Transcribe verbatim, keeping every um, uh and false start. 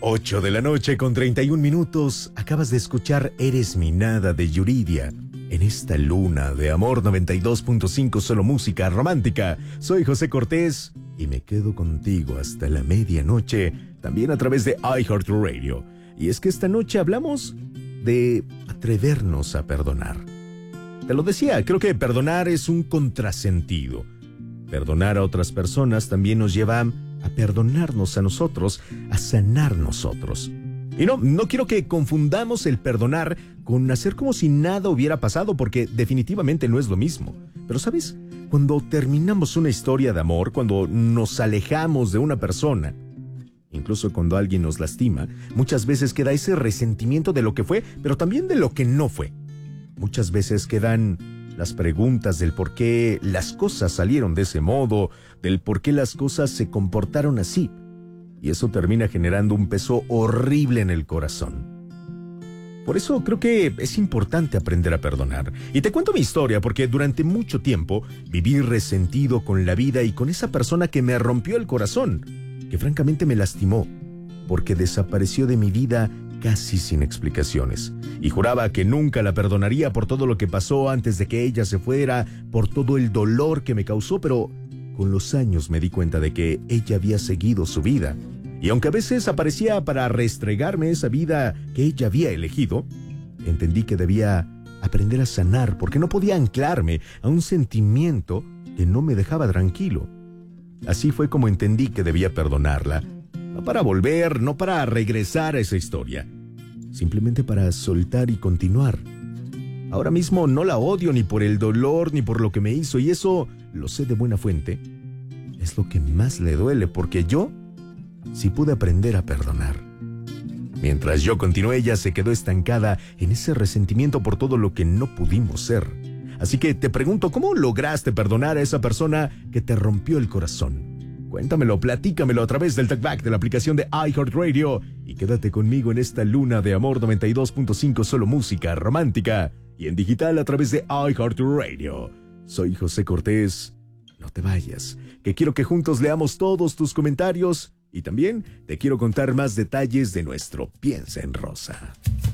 ocho de la noche con treinta y un minutos. Acabas de escuchar Eres mi nada de Yuridia. En esta luna de amor noventa y dos punto cinco, solo música romántica. Soy José Cortés y me quedo contigo hasta la medianoche, también a través de iHeartRadio. Y es que esta noche hablamos de atrevernos a perdonar. Te lo decía, creo que perdonar es un contrasentido. Perdonar a otras personas también nos lleva a perdonarnos a nosotros, a sanar nosotros. Y no, no quiero que confundamos el perdonar con hacer como si nada hubiera pasado, porque definitivamente no es lo mismo. Pero ¿sabes? Cuando terminamos una historia de amor, cuando nos alejamos de una persona, incluso cuando alguien nos lastima, muchas veces queda ese resentimiento de lo que fue, pero también de lo que no fue. Muchas veces quedan las preguntas del por qué las cosas salieron de ese modo, del por qué las cosas se comportaron así. Y eso termina generando un peso horrible en el corazón. Por eso creo que es importante aprender a perdonar. Y te cuento mi historia porque durante mucho tiempo viví resentido con la vida y con esa persona que me rompió el corazón, que francamente me lastimó, porque desapareció de mi vida casi sin explicaciones. Y juraba que nunca la perdonaría por todo lo que pasó antes de que ella se fuera, por todo el dolor que me causó, pero con los años me di cuenta de que ella había seguido su vida. Y aunque a veces aparecía para restregarme esa vida que ella había elegido, entendí que debía aprender a sanar, porque no podía anclarme a un sentimiento que no me dejaba tranquilo. Así fue como entendí que debía perdonarla, no para volver, no para regresar a esa historia, simplemente para soltar y continuar. Ahora mismo no la odio ni por el dolor ni por lo que me hizo, y eso lo sé de buena fuente. Es lo que más le duele, porque yo sí pude aprender a perdonar. Mientras yo continué, ella se quedó estancada en ese resentimiento por todo lo que no pudimos ser. Así que te pregunto, ¿cómo lograste perdonar a esa persona que te rompió el corazón? Cuéntamelo, platícamelo a través del talkback de la aplicación de iHeartRadio y quédate conmigo en esta luna de amor noventa y dos punto cinco, solo música romántica, y en digital a través de iHeartRadio. Soy José Cortés. No te vayas, que quiero que juntos leamos todos tus comentarios y también te quiero contar más detalles de nuestro Piensa en Rosa.